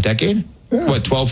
decade? Yeah. What, 12,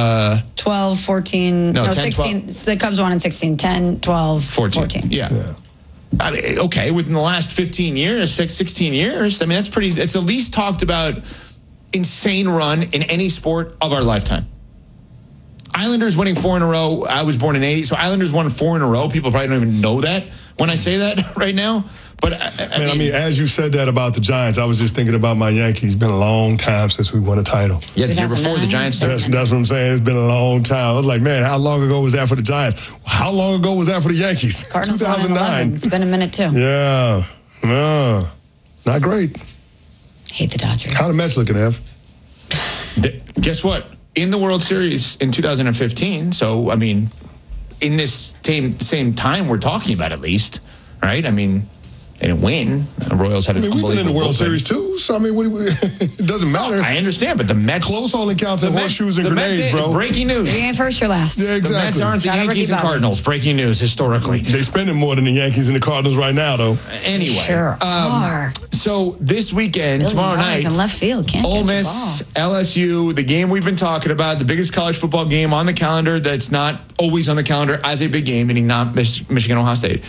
14. No, 10, 16. 12. The Cubs won in 16. 10, 12, 14. Yeah. I mean, okay, within the last 15 years, 16 years, I mean, it's the least talked about insane run in any sport of our lifetime. Islanders winning 4 in a row. I was born in 80, so Islanders won 4 in a row. People probably don't even know that when I say that right now. But I mean, as you said that about the Giants, I was just thinking about my Yankees. It's been a long time since we won a title. Yeah, the year before the Giants. That's what I'm saying. It's been a long time. I was like, man, how long ago was that for the Giants? How long ago was that for the Yankees? Cardinals 2009. It's been a minute too. Yeah. Not great. Hate the Dodgers. How the Mets looking, Ev? Guess what? In the World Series in 2015, so, I mean, in this same time we're talking about at least, right? I mean, they didn't win. The Royals had an unbelievable we've been in the World Series too, so I mean, it doesn't matter. I understand, but the Mets... Close only counts in horseshoes and grenades, bro. Breaking news. You ain't first, you're last. Yeah, exactly. The Mets aren't the Yankees and Cardinals. Breaking news, historically. They spending more than the Yankees and the Cardinals right now, though. Anyway. Sure are. So this weekend, tomorrow night, in left field, can't Ole Miss, LSU, the game we've been talking about, the biggest college football game on the calendar that's not always on the calendar as a big game, meaning not Michigan, Ohio State.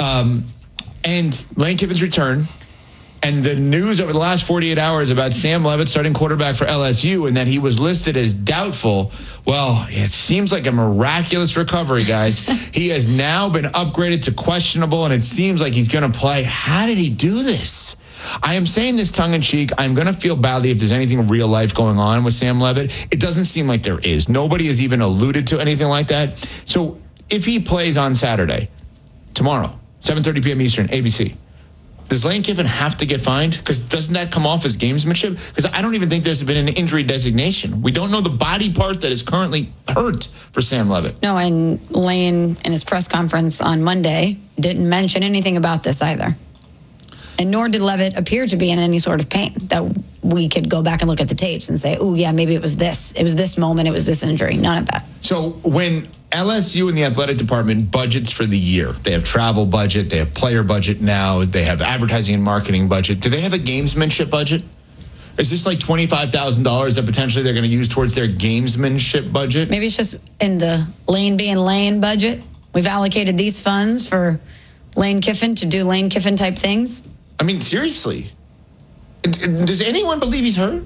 And Lane Kiffin's return, and the news over the last 48 hours about Sam Leavitt starting quarterback for LSU and that he was listed as doubtful. Well, it seems like a miraculous recovery, guys. He has now been upgraded to questionable, and it seems like he's going to play. How did he do this? I am saying this tongue-in-cheek. I'm going to feel badly if there's anything real life going on with Sam Leavitt. It doesn't seem like there is. Nobody has even alluded to anything like that. So if he plays on Saturday, tomorrow, 7:30 p.m. Eastern, ABC, does Lane Kiffin have to get fined? Because doesn't that come off as gamesmanship? Because I don't even think there's been an injury designation. We don't know the body part that is currently hurt for Sam Leavitt. No, and Lane, in his press conference on Monday, didn't mention anything about this either. And nor did Leavitt appear to be in any sort of pain that we could go back and look at the tapes and say, oh, yeah, maybe it was this. It was this moment. It was this injury. None of that. So when LSU and the athletic department budgets for the year, they have travel budget, they have player budget now, they have advertising and marketing budget. Do they have a gamesmanship budget? Is this like $25,000 that potentially they're going to use towards their gamesmanship budget? Maybe it's just in the Lane being Lane budget. We've allocated these funds for Lane Kiffin to do Lane Kiffin type things. I mean, seriously. Does anyone believe he's hurt?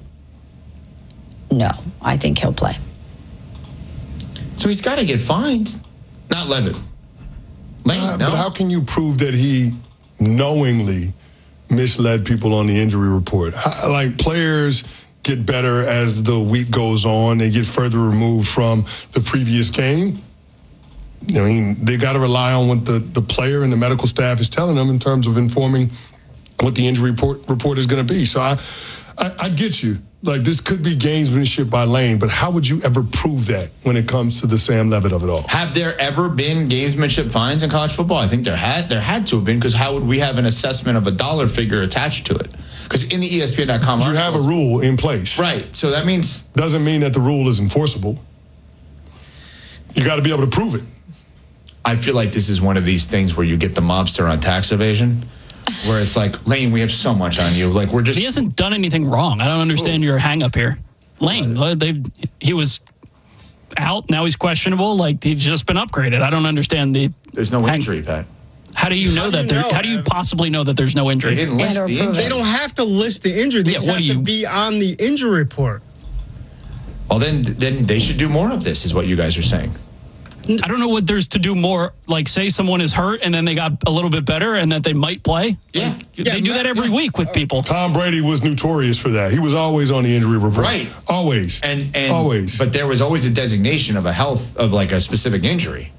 No, I think he'll play. So he's got to get fined. Not Leavitt. Lane, no. But how can you prove that he knowingly misled people on the injury report? Like, players get better as the week goes on. They get further removed from the previous game. I mean, they got to rely on what the player and the medical staff is telling them in terms of informing what the injury report is going to be. So I get you. Like, this could be gamesmanship by Lane, but how would you ever prove that when it comes to the Sam Leavitt of it all? Have there ever been gamesmanship fines in college football? I think there had to have been, because how would we have an assessment of a dollar figure attached to it? Because in the ESPN.com you have a rule in place. Right. So that means... Doesn't mean that the rule is enforceable. You got to be able to prove it. I feel like this is one of these things where you get the mobster on tax evasion, where it's like, Lane, we have so much on you. Like, we're just... He hasn't done anything wrong. I don't understand your hang up here. Lane, he was out. Now he's questionable. Like, he's just been upgraded. I don't understand the... There's no injury, Pat. How do you know that? How do you possibly know that there's no injury? They didn't list the injury. They don't have to list the injury. They just have to be on the injury report. Well, then they should do more of this, is what you guys are saying. I don't know what there's to do more. Like, say someone is hurt and then they got a little bit better and that they might play. Yeah. They do that every week with people. Tom Brady was notorious for that. He was always on the injury report. Right. Always. And always. But there was always a designation of like a specific injury.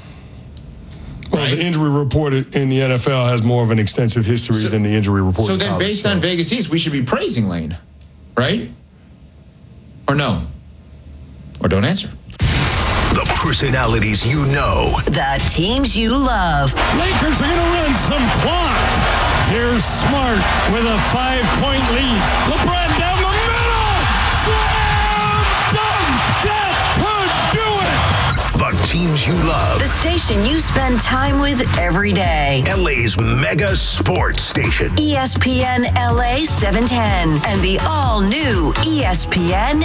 Well, right? The injury report in the NFL has more of an extensive history than the injury report. So then, based on Vegas East, we should be praising Lane, right? Or no? Or don't answer. The personalities you know. The teams you love. Lakers are going to run some clock. Here's Smart with a 5-point lead. LeBron down the middle. Slam dunk. That could do it. The teams you love. The station you spend time with every day. LA's mega sports station. ESPN LA 710 and the all-new ESPN